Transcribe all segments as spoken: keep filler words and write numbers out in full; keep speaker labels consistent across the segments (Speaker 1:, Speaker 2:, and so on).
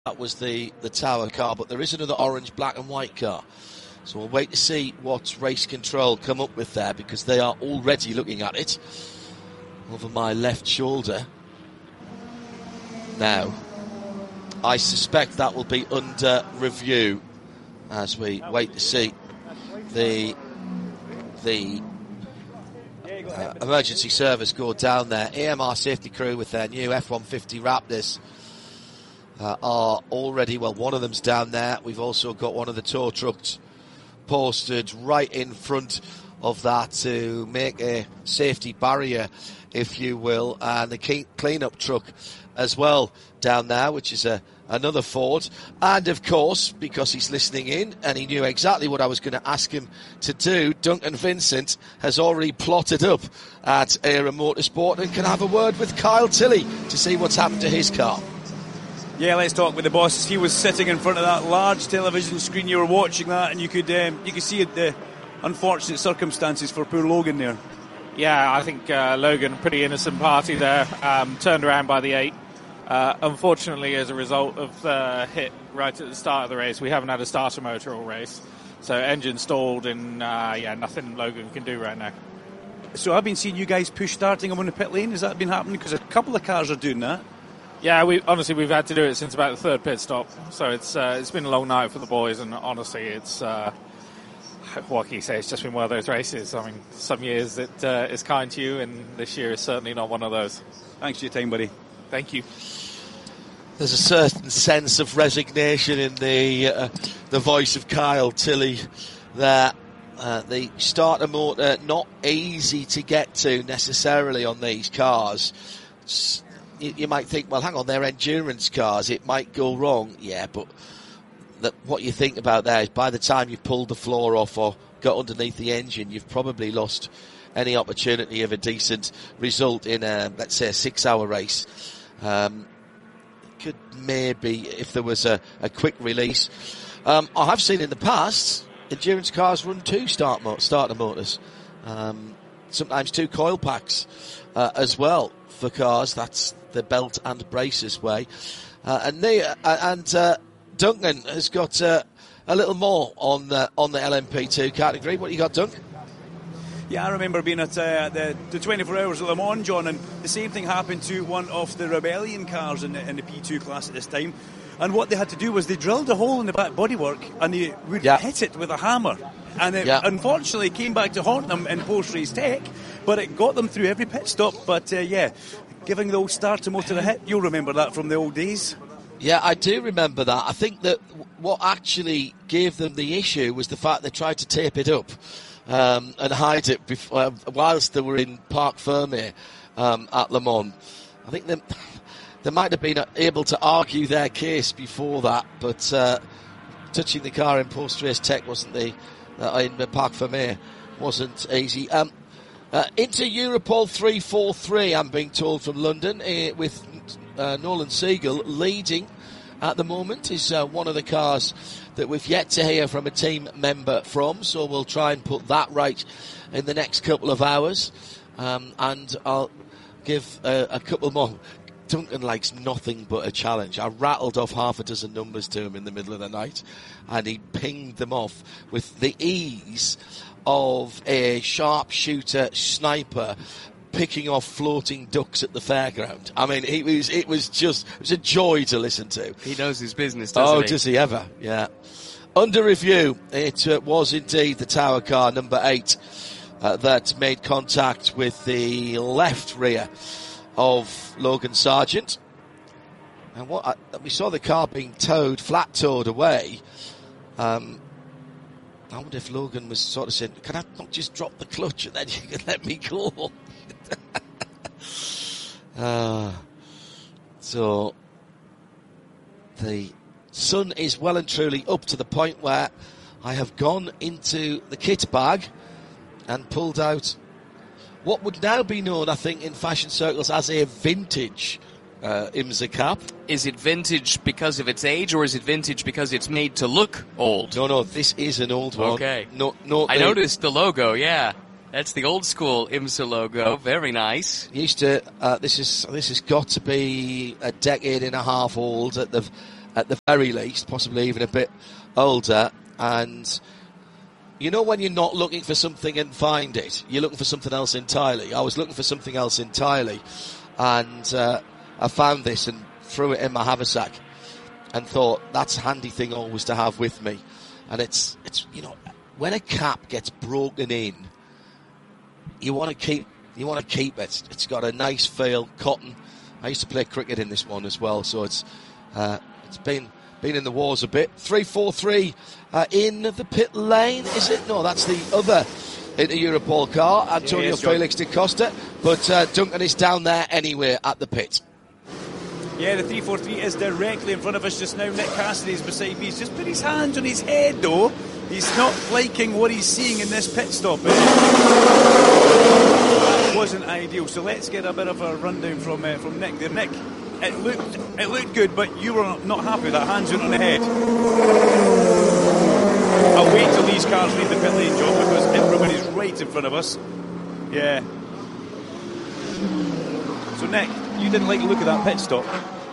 Speaker 1: That was the, the Tower car, but there is another orange, black and white car. So we'll wait to see what Race Control come up with there, because they are already looking at it over my left shoulder. Now, I suspect that will be under review as we wait to see the the uh, emergency service go down there. A M R safety crew with their new F one fifty Raptors uh, are already, well, one of them's down there. We've also got one of the tow trucks posted right in front of that to make a safety barrier, if you will, and the clean-up truck as well down there, which is a another Ford. And of course, because he's listening in and he knew exactly what I was going to ask him to do, Duncan Vincent has already plotted up at Era Motorsport and can have a word with Kyle Tilley to see what's happened to his car.
Speaker 2: Yeah, let's talk with the boss. He was sitting in front of that large television screen. You were watching that, and you could um, you could see the unfortunate circumstances for poor Logan there.
Speaker 3: Yeah, I think uh, Logan, pretty innocent party there, um, turned around by the eight. Uh, unfortunately, as a result of the hit right at the start of the race, we haven't had a starter motor all race. So engine stalled, and uh, yeah, nothing Logan can do right now.
Speaker 2: So I've been seeing you guys push starting him on the pit lane. Has that been happening? Because a couple of cars are doing that.
Speaker 3: Yeah, we honestly we've had to do it since about the third pit stop. So it's uh, it's been a long night for the boys, and honestly, it's uh, what can you say? It's just been one of those races. I mean, some years it uh, is kind to you, and this year is certainly not one of those.
Speaker 2: Thanks for your time, buddy.
Speaker 3: Thank you.
Speaker 1: There's a certain sense of resignation in the uh, the voice of Kyle Tilley there. Uh, the starter motor, not easy to get to necessarily on these cars. It's, you, you might think, well, hang on, they're endurance cars, it might go wrong. Yeah, but the, what you think about there is by the time you've pulled the floor off or got underneath the engine, you've probably lost any opportunity of a decent result in a, let's say, a six-hour race. Um, could maybe, if there was a, a quick release. Um, I have seen in the past endurance cars run two start mo- starter motors, um, sometimes two coil packs uh, as well for cars. That's the belt and braces way. Uh, and they, uh, and uh, Duncan has got uh, a little more on the on the L M P two category. What you got, Dunk?
Speaker 2: Yeah, I remember being at uh, the, the twenty-four hours of Le Mans, John, and the same thing happened to one of the Rebellion cars in the, in the P two class at this time. And what they had to do was they drilled a hole in the back bodywork and they would yeah. hit it with a hammer. And it yeah. unfortunately came back to haunt them in post-race tech, but it got them through every pit stop. But uh, yeah, giving the old starter motor a hit, you'll remember that from the old days.
Speaker 1: Yeah, I do remember that. I think that what actually gave them the issue was the fact they tried to tape it up. Um, and hide it before, uh, whilst they were in Parc Fermé um, at Le Mans. I think they, they might have been able to argue their case before that, but uh, touching the car in post-race tech wasn't the uh, in the Parc Fermé wasn't easy. Um, uh, into Europol three forty-three, I'm being told from London, uh, with uh, Nolan Siegel leading at the moment, is uh, one of the cars that we've yet to hear from a team member from, so we'll try and put that right in the next couple of hours. Um, and I'll give uh, a couple more. Duncan likes nothing but a challenge. I rattled off half a dozen numbers to him in the middle of the night, and he pinged them off with the ease of a sharpshooter sniper picking off floating ducks at the fairground. I mean, it was it was just it was a joy to listen to.
Speaker 4: He knows his business, doesn't
Speaker 1: oh,
Speaker 4: he?
Speaker 1: Oh, does he ever? Yeah. Under review, it uh, was indeed the Tower car, number eight, uh, that made contact with the left rear of Logan Sargent. And what I, we saw the car being towed, flat towed away. Um, I wonder if Logan was sort of saying, "Can I not just drop the clutch and then you can let me go?" uh, so the sun is well and truly up to the point where I have gone into the kit bag and pulled out what would now be known, I think, in fashion circles as a vintage uh, IMSA cap.
Speaker 4: Is it vintage because of its age, or is it vintage because it's made to look old?
Speaker 1: No, no, this is an old one.
Speaker 4: Okay.
Speaker 1: No, no,
Speaker 4: I noticed the logo, yeah. That's the old school IMSA logo. Very nice.
Speaker 1: Used to. Uh, this is this has got to be a decade and a half old at the at the very least, possibly even a bit older. And you know when you're not looking for something and find it, you're looking for something else entirely. I was looking for something else entirely, and uh, I found this and threw it in my haversack and thought, that's a handy thing always to have with me. And it's, it's you know, when a cap gets broken in, you want to keep you want to keep it. It's got a nice feel, cotton. I used to play cricket in this one as well, so it's uh, it's been been in the wars a bit. three four three uh, in the pit lane, is it? No, that's the other Inter-Europol car, Antonio
Speaker 2: yeah, yes,
Speaker 1: Felix da Costa. But uh, Duncan is down there anyway at the pit.
Speaker 2: Yeah, the three four three is directly in front of us just now. Nick Cassidy's beside me. He's just put his hands on his head, though. He's not liking what he's seeing in this pit stop. That wasn't ideal. So let's get a bit of a rundown from uh, from Nick there. Nick, it looked it looked good, but you were not happy with that hands on the head. I'll wait till these cars leave the pit lane, John, because everybody's right in front of us. Yeah. So Nick, you didn't like the look of that pit stop.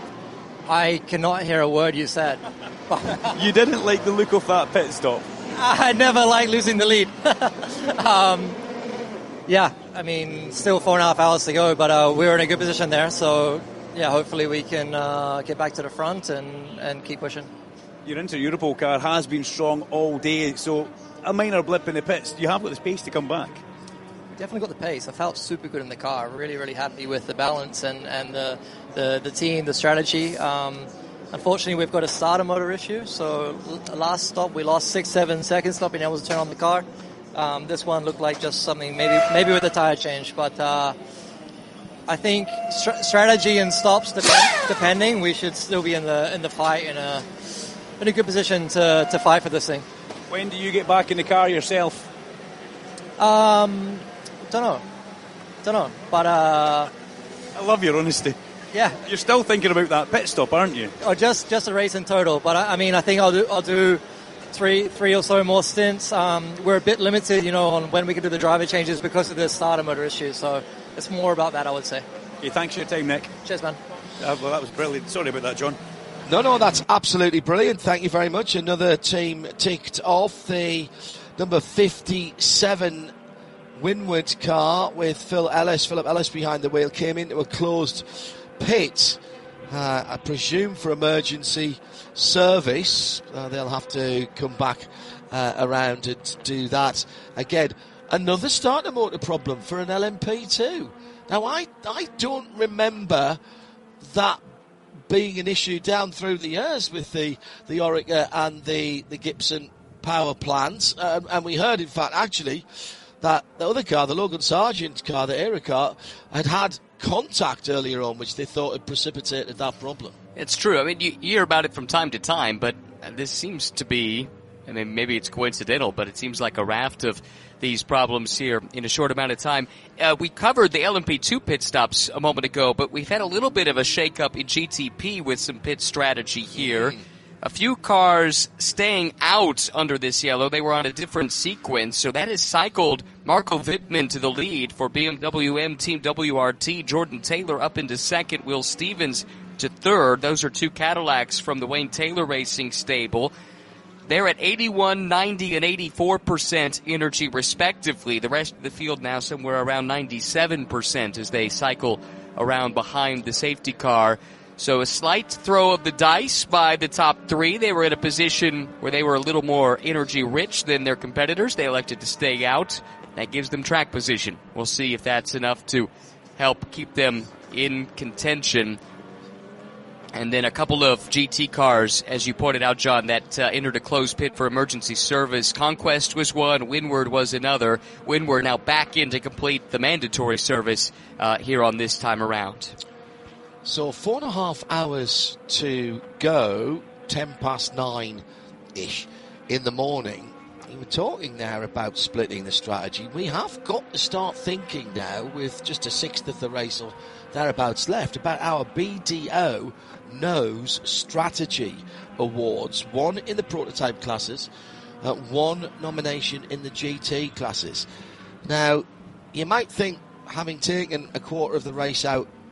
Speaker 5: I cannot hear a word you said.
Speaker 2: You didn't like the look of that pit stop.
Speaker 5: I never like losing the lead. um, yeah, I mean, still four and a half hours to go, but uh, we're in a good position there. So, yeah, hopefully we can uh, get back to the front and, and keep pushing.
Speaker 2: Your Inter-Europol car has been strong all day, so a minor blip in the pits. You have got the space to come back.
Speaker 5: Definitely got the pace. I felt super good in the car. Really, really happy with the balance and, and the, the the team, the strategy. Um, unfortunately, we've got a starter motor issue. So last stop, we lost six, seven seconds not being able to turn on the car. Um, this one looked like just something, maybe maybe with the tire change. But uh, I think st- strategy and stops, dep- depending, we should still be in the in the fight in a in a good position to to fight for this thing.
Speaker 2: When do you get back in the car yourself?
Speaker 5: Um. Don't know, don't know, but uh,
Speaker 2: I love your honesty.
Speaker 5: Yeah,
Speaker 2: you're still thinking about that pit stop, aren't you?
Speaker 5: Or just just a race in total. But I, I mean, I think I'll do I'll do three three or so more stints. Um, we're a bit limited, you know, on when we can do the driver changes because of the starter motor issue. So it's more about that, I would say.
Speaker 2: Okay, thanks for your time, Nick.
Speaker 5: Cheers, man.
Speaker 2: Uh, well, that was brilliant. Sorry about that, John.
Speaker 1: No, no, that's absolutely brilliant. Thank you very much. Another team ticked off. The number fifty-seven Windward car with Phil Ellis, Philip Ellis behind the wheel, came into a closed pit, uh, I presume for emergency service. Uh, they'll have to come back uh, around and do that again. Another starter motor problem for an L M P two. Now, I, I don't remember that being an issue down through the years with the, the Orica and the, the Gibson power plants. Uh, and we heard, in fact, actually, that the other car, the Logan Sargent car, the Era car, had had contact earlier on, which they thought had precipitated that problem.
Speaker 4: It's true. I mean, you hear about it from time to time, but this seems to be, I mean, maybe it's coincidental, but it seems like a raft of these problems here in a short amount of time. Uh, we covered the L M P two pit stops a moment ago, but we've had a little bit of a shake-up in G T P with some pit strategy here. Mm. A few cars staying out under this yellow. They were on a different sequence, so that has cycled Marco Wittmann to the lead for B M W M Team W R T. Jordan Taylor up into second. Will Stevens to third. Those are two Cadillacs from the Wayne Taylor Racing stable. They're at eighty-one, ninety, and eighty-four percent energy, respectively. The rest of the field now somewhere around ninety-seven percent as they cycle around behind the safety car. So a slight throw of the dice by the top three. They were in a position where they were a little more energy-rich than their competitors. They elected to stay out. That gives them track position. We'll see if that's enough to help keep them in contention. And then a couple of G T cars, as you pointed out, John, that uh, entered a closed pit for emergency service. Conquest was one, Windward was another. Windward now back in to complete the mandatory service uh, here on this time around.
Speaker 1: So four and a half hours to go, ten past nine-ish in the morning. You were talking there about splitting the strategy. We have got to start thinking now, with just a sixth of the race or thereabouts left, about our B D O Nose Strategy Awards. One in the prototype classes, uh, one nomination in the G T classes. Now, you might think, having taken a quarter of the race out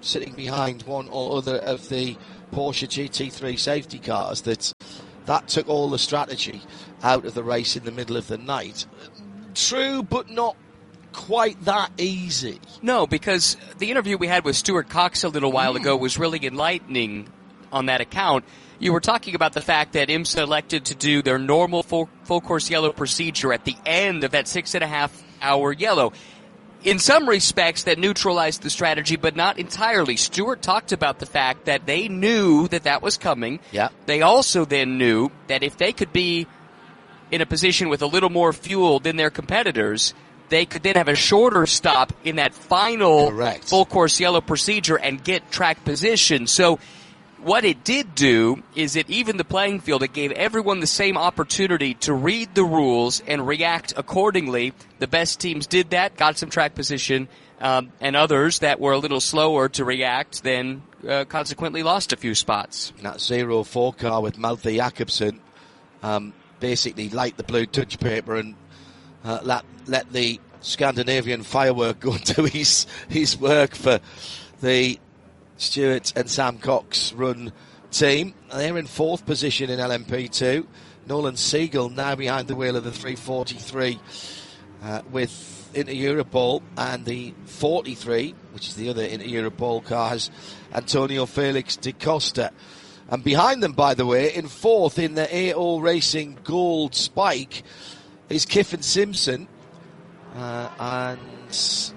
Speaker 1: sitting behind one or other of the Porsche G T three safety cars, that that took all the strategy out of the race in the middle of the night. True, but not quite that easy.
Speaker 4: No, because the interview we had with Stuart Cox a little while mm. ago was really enlightening on that account. You were talking about the fact that IMSA elected to do their normal full, full course yellow procedure at the end of that six and a half hour yellow. In some respects, that neutralized the strategy, but not entirely. Stewart talked about the fact that they knew that that was coming.
Speaker 1: Yeah.
Speaker 4: They also then knew that if they could be in a position with a little more fuel than their competitors, they could then have a shorter stop in that final
Speaker 1: Correct.
Speaker 4: full course yellow procedure and get track position. So what it did do is it evened the playing field. It gave everyone the same opportunity to read the rules and react accordingly. The best teams did that, got some track position, um, and others that were a little slower to react then uh, consequently lost a few spots.
Speaker 1: That zero four car with Malte Jakobsen um, basically light the blue touch paper and uh, let, let the Scandinavian firework go to his, his work for the Stewart and Sam Cox run team. They're in fourth position in L M P two. Nolan Siegel now behind the wheel of the three forty-three uh, with Inter-Europol, and the forty-three, which is the other Inter-Europol car, has Antonio Felix da Costa. And behind them, by the way, in fourth in the A O Racing Gold Spike is Kiffin Simpson uh, and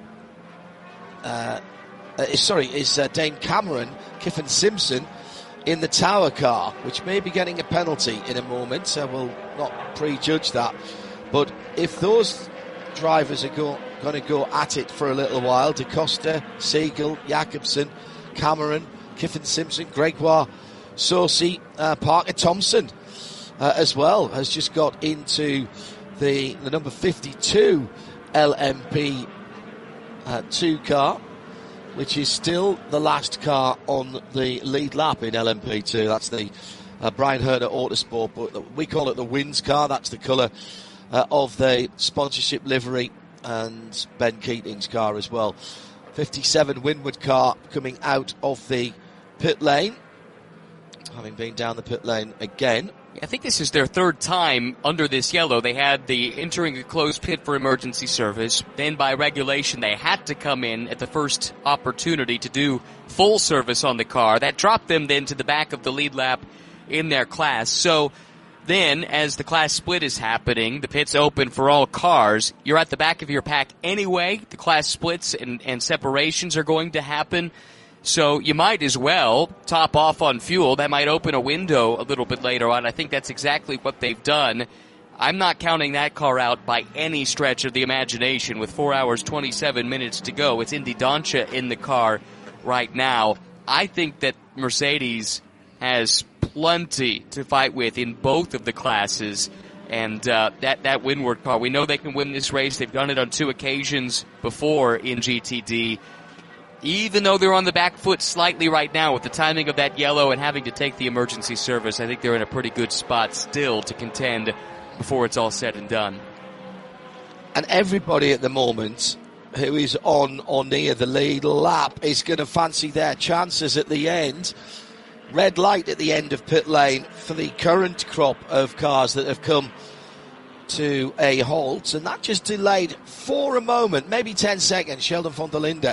Speaker 1: uh, Uh, sorry, is uh, Dane Cameron, Kiffin Simpson in the Tower car, which may be getting a penalty in a moment, so we'll not prejudge that. But if those drivers are go, going to go at it for a little while, Da Costa, Siegel, Jakobsen, Cameron, Kiffin Simpson, Gregoire, Saucy, uh, Parker Thompson uh, as well, has just got into the, the number fifty-two L M P two car, which is still the last car on the lead lap in L M P two. That's the uh, Brian Herder Autosport, but we call it the Wins car. That's the colour uh, of the sponsorship livery, and Ben Keating's car as well. fifty-seven Winward car coming out of the pit lane, having been down the pit lane again.
Speaker 4: I think this is their third time under this yellow. They had the entering a closed pit for emergency service. Then by regulation, they had to come in at the first opportunity to do full service on the car. That dropped them then to the back of the lead lap in their class. So then, as the class split is happening, the pit's open for all cars. You're at the back of your pack anyway. The class splits and, and separations are going to happen. So you might as well top off on fuel. That might open a window a little bit later on. I think that's exactly what they've done. I'm not counting that car out by any stretch of the imagination with four hours, twenty-seven minutes to go. It's Indy Dancia in the car right now. I think that Mercedes has plenty to fight with in both of the classes. And uh, that, that Winward car, we know they can win this race. They've done it on two occasions before in G T D. Even though they're on the back foot slightly right now with the timing of that yellow and having to take the emergency service, I think they're in a pretty good spot still to contend before it's all said and done.
Speaker 1: And everybody at the moment who is on or near the lead lap is going to fancy their chances at the end. Red light at the end of pit lane for the current crop of cars that have come to a halt, and that just delayed for a moment, maybe ten seconds, Sheldon von der Linde.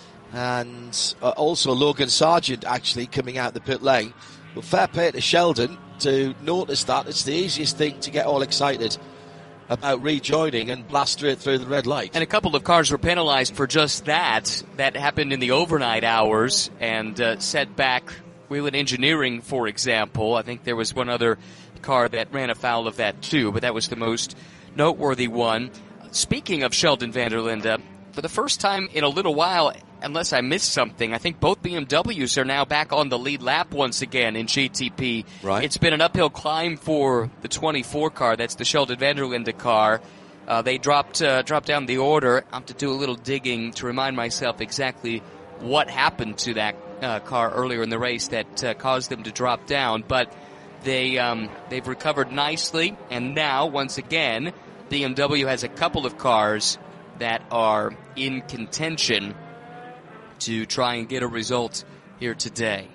Speaker 1: And uh, also Logan Sargent actually coming out the pit lane. But fair play to Sheldon to notice that. It's the easiest thing to get all excited about rejoining and blast straight through the red light.
Speaker 4: And a couple of cars were penalized for just that. That happened in the overnight hours and uh, set back Whelen Engineering, for example. I think there was one other car that ran afoul of that too, but that was the most noteworthy one. Speaking of Sheldon van der Linde, for the first time in a little while, unless I missed something, I think both B M Ws are now back on the lead lap once again in G T P.
Speaker 1: Right.
Speaker 4: It's been an uphill climb for the twenty-four car. That's the Sheldon van der Linde car. Uh, they dropped uh, dropped down the order. I have to do a little digging to remind myself exactly what happened to that uh, car earlier in the race that uh, caused them to drop down. But they um, they've recovered nicely, and now once again, B M W has a couple of cars that are in contention to try and get a result here today.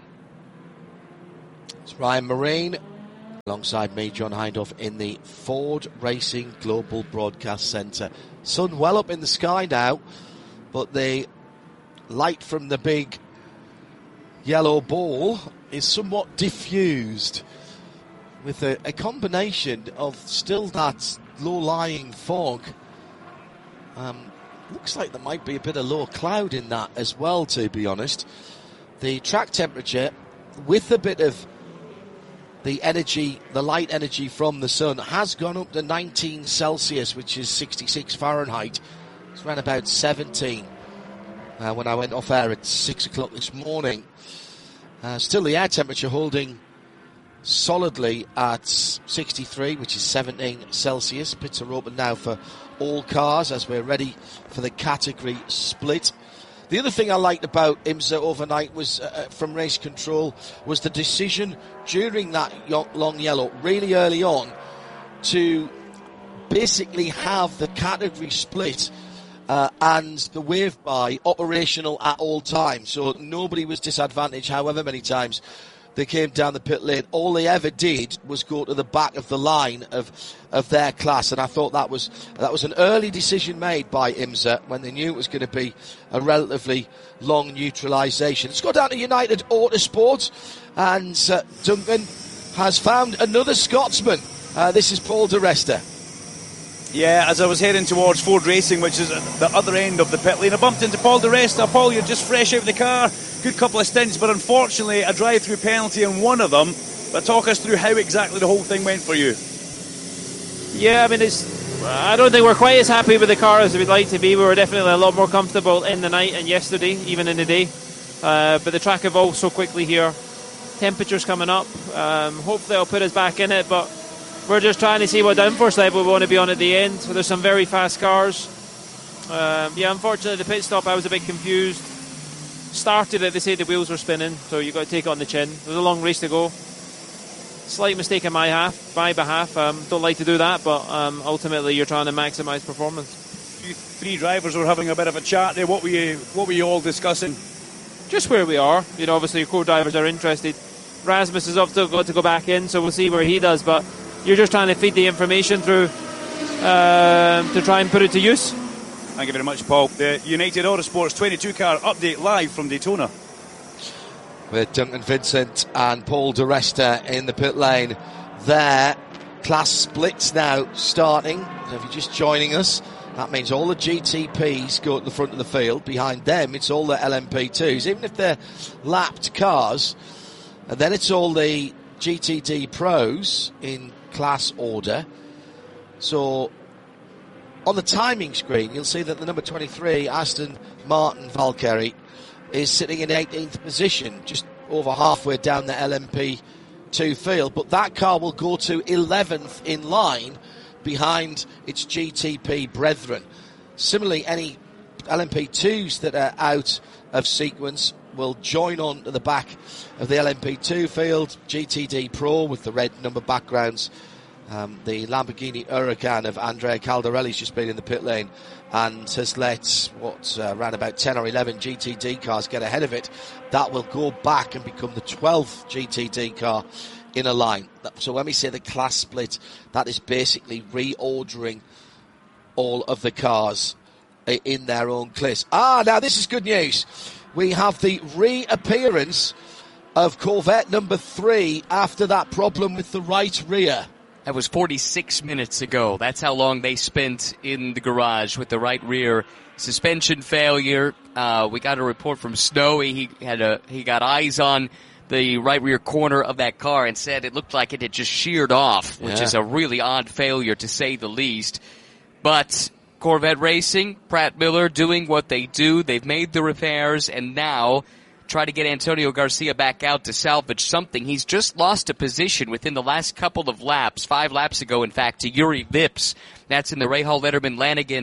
Speaker 1: It's Ryan Marine alongside me, John Hindhaugh, in the Ford Racing Global Broadcast Centre. Sun well up in the sky now, but the light from the big yellow ball is somewhat diffused with a, a combination of still that low-lying fog. Um, looks like there might be a bit of low cloud in that as well, to be honest. The track temperature, with a bit of the energy, the light energy from the sun, has gone up to nineteen Celsius, which is sixty-six Fahrenheit. It's around about seventeen uh, when I went off air at six o'clock this morning. Uh, still the air temperature holding solidly at sixty-three, which is seventeen Celsius. Pits are open now for all cars as we're ready for the category split. The other thing I liked about IMSA overnight was, uh, from race control, was the decision during that long yellow, really early on, to basically have the category split uh, and the wave by operational at all times. So nobody was disadvantaged however many times they came down the pit lane. All they ever did was go to the back of the line of of their class, and I thought that was that was an early decision made by IMSA when they knew it was going to be a relatively long neutralisation. Let's go down to United Autosport, and uh, Duncan has found another Scotsman. Uh, this is Paul di Resta.
Speaker 2: Yeah, as I was heading towards Ford Racing, which is at the other end of the pit lane, I bumped into Paul di Resta. Paul, you're just fresh out of the car. Good couple of stints, but unfortunately a drive-through penalty in one of them. But talk us through how exactly the whole thing went for you.
Speaker 6: Yeah, I mean, it's. I don't think we're quite as happy with the car as we'd like to be. We were definitely a lot more comfortable in the night and yesterday, even in the day. Uh, but the track evolved so quickly here. Temperatures coming up. Um, hopefully it'll put us back in it, but we're just trying to see what downforce level we want to be on at the end. So there's some very fast cars. Um, yeah, unfortunately the pit stop I was a bit confused. Started it, they say the wheels were spinning, so you've got to take it on the chin. There's a long race to go. Slight mistake on my half, my behalf. Um, don't like to do that, but um, ultimately you're trying to maximise performance.
Speaker 2: You three drivers were having a bit of a chat there. What were you, what were you all discussing?
Speaker 6: Just where we are. You know, obviously your co-drivers are interested. Rasmus has also got to go back in, so we'll see where he does. But you're just trying to feed the information through uh, to try and put it to use.
Speaker 2: Thank you very much, Paul. The United Autosports twenty-two car update live from Daytona.
Speaker 1: With Duncan Vincent and Paul di Resta in the pit lane there. Class splits now starting. So if you're just joining us, that means all the G T Ps go to the front of the field. Behind them, it's all the L M P twos, even if they're lapped cars. And then it's all the G T D Pros in class order. So on the timing screen, you'll see that the number twenty-three, Aston Martin Valkyrie, is sitting in eighteenth position, just over halfway down the L M P two field. But that car will go to eleventh in line behind its G T P brethren. Similarly, any L M P twos that are out of sequence will join on to the back of the L M P two field. G T D Pro with the red number backgrounds. Um, the Lamborghini Huracan of Andrea Caldarelli's just been in the pit lane and has let, what, uh, around about ten or eleven G T D cars get ahead of it. That will go back and become the twelfth G T D car in a line. So when we say the class split, that is basically reordering all of the cars in their own class. Ah, now this is good news. We have the reappearance of Corvette number three after that problem with the right rear.
Speaker 4: That was forty-six minutes ago. That's how long they spent in the garage with the right rear suspension failure. Uh, we got a report from Snowy. He had a he got eyes on the right rear corner of that car and said it looked like it had just sheared off, which
Speaker 1: yeah.
Speaker 4: is a really odd failure to say the least. But Corvette Racing, Pratt Miller doing what they do. They've made the repairs and now try to get Antonio Garcia back out to salvage something. He's just lost a position within the last couple of laps, five laps ago, in fact, to Yuri Vips. That's in the Rahal Letterman Lanigan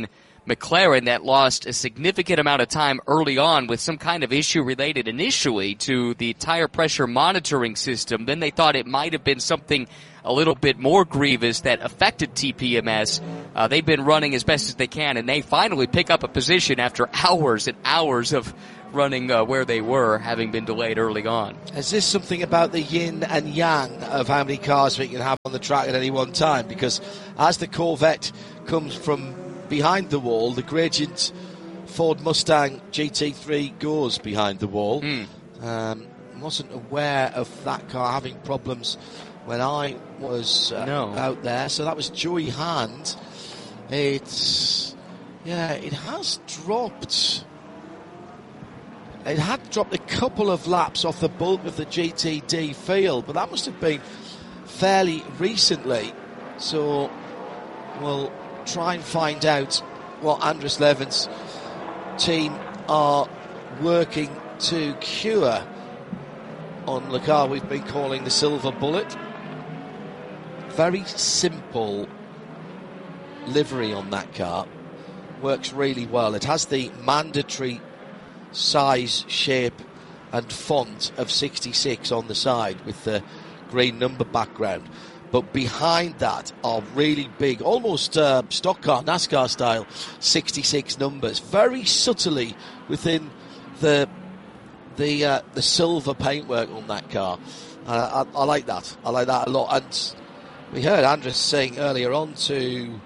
Speaker 4: McLaren that lost a significant amount of time early on with some kind of issue related initially to the tire pressure monitoring system. Then they thought it might have been something a little bit more grievous that affected T P M S. Uh, they've been running as best as they can, and they finally pick up a position after hours and hours of running uh, where they were, having been delayed early on.
Speaker 1: Is this something about the yin and yang of how many cars we can have on the track at any one time? Because as the Corvette comes from behind the wall, the Gradient Ford Mustang G T three goes behind the wall. Mm. Um, wasn't aware of that car having problems when I was uh,
Speaker 4: no.
Speaker 1: out there. So that was Joey Hand. It's, yeah, it has dropped. It had dropped a couple of laps off the bulk of the G T D field, but that must have been fairly recently. So we'll try and find out what Andres Levin's team are working to cure on the car we've been calling the Silver Bullet. Very simple livery on that car. Works really well. It has the mandatory size, shape and font of sixty-six on the side with the green number background. But behind that are really big, almost uh, stock car, NASCAR style, sixty-six numbers. Very subtly within the the uh, the silver paintwork on that car. Uh, I, I like that. I like that a lot. And we heard Andres saying earlier on to,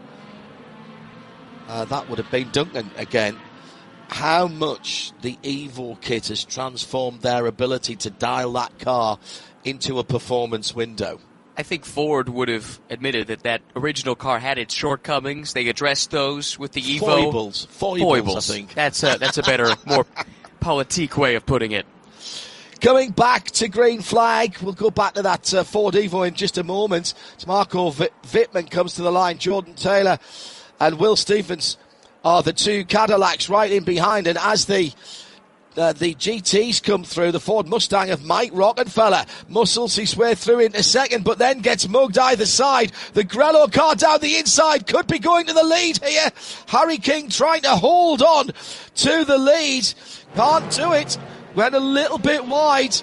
Speaker 1: uh, that would have been Duncan again, how much the Evo kit has transformed their ability to dial that car into a performance window.
Speaker 4: I think Ford would have admitted that that original car had its shortcomings. They addressed those with the Evo.
Speaker 1: Foibles. Foibles,
Speaker 4: Foibles.
Speaker 1: I think.
Speaker 4: That's a, that's a better, more politique way of putting it.
Speaker 1: Coming back to green flag, we'll go back to that uh, Ford Evo in just a moment. It's Marco v- Wittmann comes to the line. Jordan Taylor and Will Stevens are the two Cadillacs right in behind. And as the Uh, the G Ts come through, the Ford Mustang of Mike Rockenfeller muscles his way through into second, but then gets mugged either side. The Grello car down the inside could be going to the lead here. Harry King trying to hold on to the lead. Can't do it. Went a little bit wide.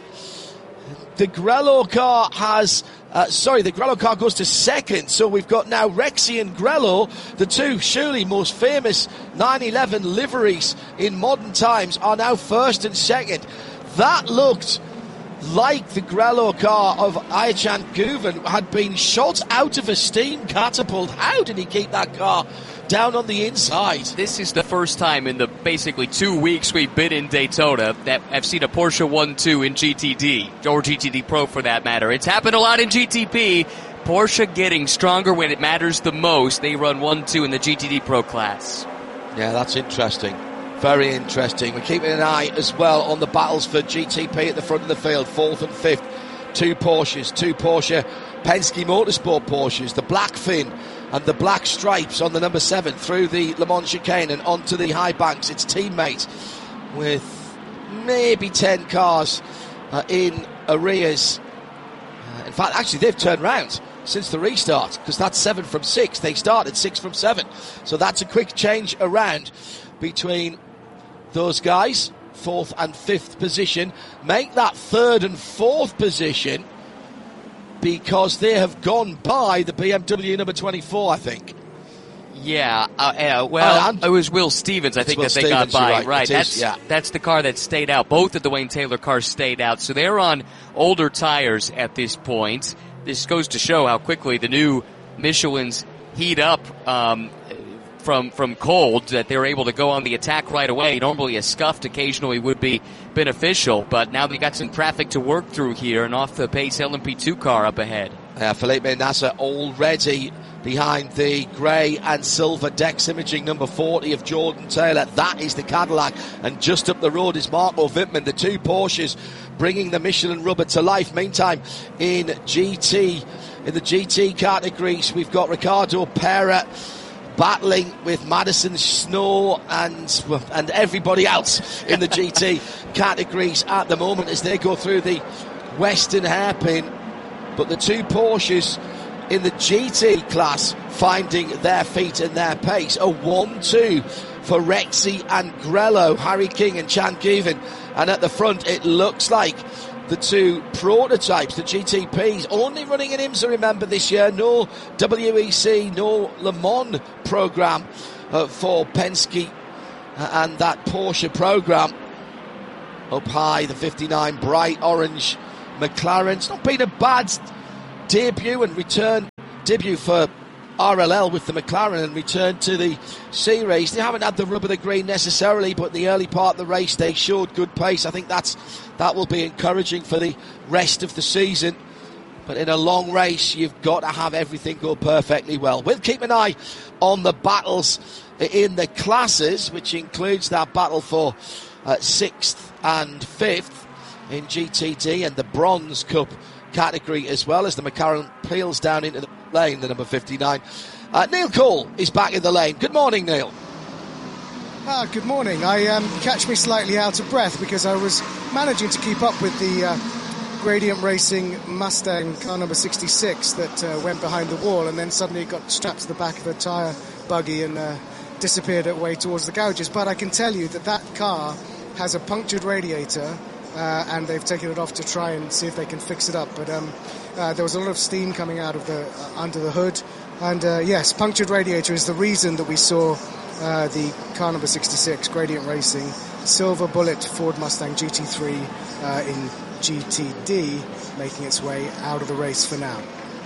Speaker 1: The Grello car has... Uh, sorry, the Grello car goes to second, so we've got now Rexy and Grello, the two surely most famous nine eleven liveries in modern times, are now first and second. That looked like the Grello car of Ayhan Guven had been shot out of a steam catapult. How did he keep that car down on the inside?
Speaker 4: This is the first time in the basically two weeks we've been in Daytona that I've seen a Porsche one two in G T D, or G T D Pro for that matter. It's happened a lot in G T P. Porsche getting stronger when it matters the most. They run one two in the G T D Pro class.
Speaker 1: Yeah, that's interesting. Very interesting. We're keeping an eye as well on the battles for G T P at the front of the field, fourth and fifth. Two Porsches, two Porsche Penske Motorsport Porsches, the black fin and the black stripes on the number seven through the Le Mans chicane and onto the high banks. Its teammate with maybe ten cars uh, in arrears. Uh, in fact, actually, they've turned round since the restart, because that's seven from six. They started six from seven. So that's a quick change around between those guys. Fourth and fifth position. Make that third and fourth position, because they have gone by the B M W number twenty-four, I think.
Speaker 4: Yeah, uh, uh, well,
Speaker 1: uh,
Speaker 4: it was Will Stevens, I think,
Speaker 1: Will
Speaker 4: that they
Speaker 1: Stevens,
Speaker 4: got by.
Speaker 1: right,
Speaker 4: right. That's,
Speaker 1: is, yeah.
Speaker 4: that's the car that stayed out. Both of the Wayne Taylor cars stayed out, so they're on older tires at this point. This goes to show how quickly the new Michelins heat up um, from from cold, that they're able to go on the attack right away. Normally a scuffed occasionally would be beneficial, but now they got some traffic to work through here, and off the pace L M P two car up ahead.
Speaker 1: Yeah, Felipe Nasser already behind the grey and silver Dex Imaging number forty of Jordan Taylor. That is the Cadillac, and just up the road is Marco Wittmann, the two Porsches bringing the Michelin rubber to life. Meantime, in G T, in the G T categories, we've got Ricardo Pera battling with Madison Snow and and everybody else in the G T categories at the moment as they go through the Western hairpin. But the two Porsches in the G T class finding their feet and their pace. A one two for Rexy and Grello, Harry King and Chan Guvin. And at the front, it looks like the two prototypes, the G T Ps, only running in IMSA, remember, this year. No W E C, no Le Mans programme uh, for Penske uh, and that Porsche programme. Up high, the fifty-nine bright orange McLaren. It's not been a bad debut and return debut for R L L with the McLaren and return to the C race. They haven't had the rub of the green necessarily, but the early part of the race they showed good pace. I think that's that will be encouraging for the rest of the season. But in a long race, you've got to have everything go perfectly well. We'll keep an eye on the battles in the classes, which includes that battle for uh, sixth and fifth in G T D and the Bronze Cup category, as well as the McLaren peels down into the lane, the number fifty-nine. Uh, Neil Cole is back in the lane. Good morning, Neil.
Speaker 7: Ah, good morning. I um, catch me slightly out of breath because I was managing to keep up with the uh, Gradient Racing Mustang car number sixty-six that uh, went behind the wall and then suddenly got strapped to the back of a tyre buggy and uh, disappeared away towards the garages. But I can tell you that that car has a punctured radiator. Uh, and they've taken it off to try and see if they can fix it up. But um, uh, there was a lot of steam coming out of the uh, under the hood. And uh, yes, punctured radiator is the reason that we saw uh, the car number sixty-six, Gradient Racing, Silver Bullet Ford Mustang G T three uh, in G T D, making its way out of the race for now.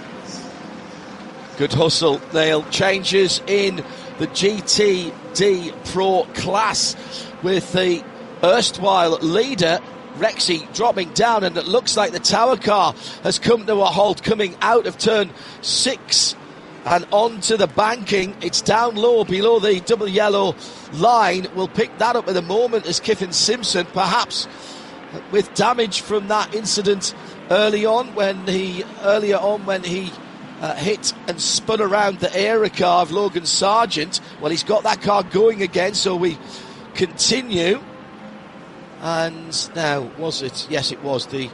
Speaker 1: Good hustle, Neil. Changes in the G T D Pro class with the erstwhile leader Rexy dropping down, and it looks like the Tower car has come to a halt coming out of turn six and onto the banking. It's down low below the double yellow line. We'll pick that up in a moment as Kyffin Simpson, perhaps with damage from that incident early on when he earlier on when he uh, hit and spun around the Era car of Logan Sargent. Well, he's got that car going again, so we continue. And now, was it? Yes, it was the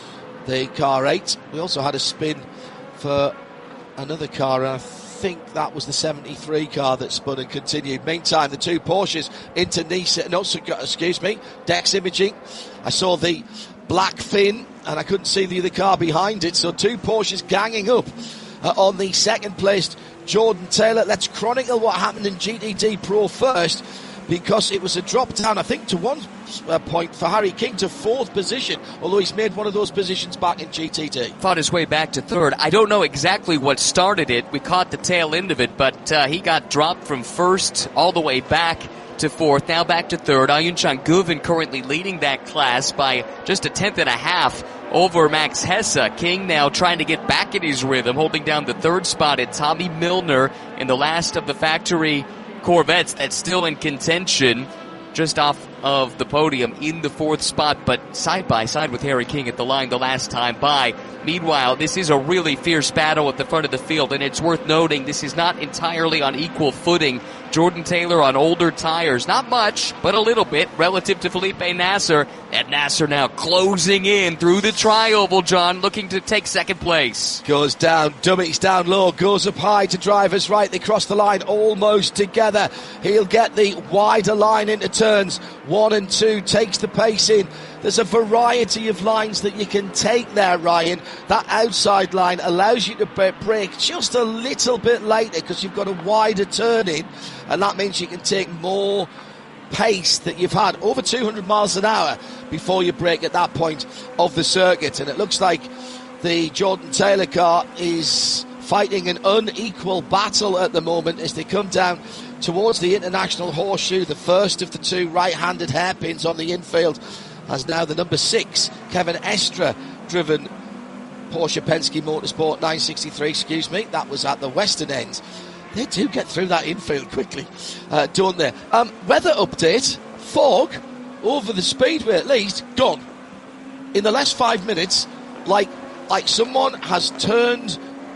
Speaker 1: the car eight. We also had a spin for another car, and I think that was the seventy-three car that spun and continued. Meantime, the two Porsches into Nice, no, excuse me, Dex Imaging. I saw the black fin, and I couldn't see the other car behind it, so two Porsches ganging up uh, on the second placed Jordan Taylor. Let's chronicle what happened in G T D Pro first, because it was a drop down, I think, to one uh, point for Harry King to fourth position, although he's made one of those positions back in G T D.
Speaker 4: Fought his way back to third. I don't know exactly what started it. We caught the tail end of it, but uh, he got dropped from first all the way back to fourth, now back to third. Ayun Changuvin currently leading that class by just a tenth and a half over Max Hesse. King now trying to get back in his rhythm, holding down the third spot at Tommy Milner in the last of the factory Corvettes that's still in contention, just off of the podium in the fourth spot, but side by side with Harry King at the line the last time by. Meanwhile, this is a really fierce battle at the front of the field, and it's worth noting this is not entirely on equal footing. Jordan Taylor on older tires, not much, but a little bit relative to Felipe Nasser, and Nasser now closing in through the tri-oval, John, looking to take second place.
Speaker 1: Goes down, dummies down low, goes up high to drivers right. They cross the line almost together. He'll get the wider line into turns one and two, takes the pace in. There's a variety of lines that you can take there, Ryan. That outside line allows you to brake just a little bit later because you've got a wider turn in, and that means you can take more pace that you've had over two hundred miles an hour before you brake at that point of the circuit. And it looks like the Jordan Taylor car is fighting an unequal battle at the moment as they come down towards the International Horseshoe, the first of the two right-handed hairpins on the infield, as now the number six, Kevin Estra, driven Porsche Penske Motorsport nine sixty-three, excuse me, that was at the western end. They do get through that infield quickly, uh, don't they? Um, weather update, fog over the speedway at least, gone. In the last five minutes, like, like someone has turned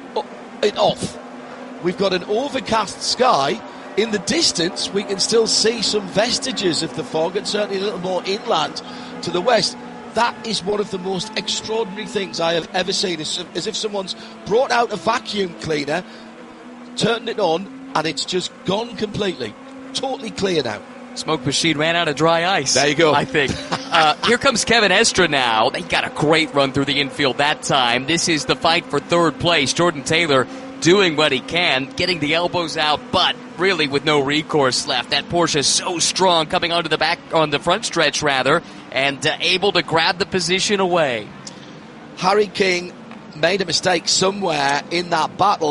Speaker 1: it off. We've got an overcast sky. In the distance, we can still see some vestiges of the fog, and certainly a little more inland to the west. That is one of the most extraordinary things I have ever seen. It's as if someone's brought out a vacuum cleaner, turned it on, and it's just gone completely. totally clear now.
Speaker 4: Smoke machine ran out of dry ice.
Speaker 1: There you go.
Speaker 4: I think. uh, here comes Kevin Estre now. They got a great run through the infield that time. This is the fight for third place. Jordan Taylor doing what he can, getting the elbows out, but really with no recourse left. That Porsche is so strong coming onto the back, on the front stretch rather, and uh, able to grab the position away.
Speaker 1: Harry King made a mistake somewhere in that battle.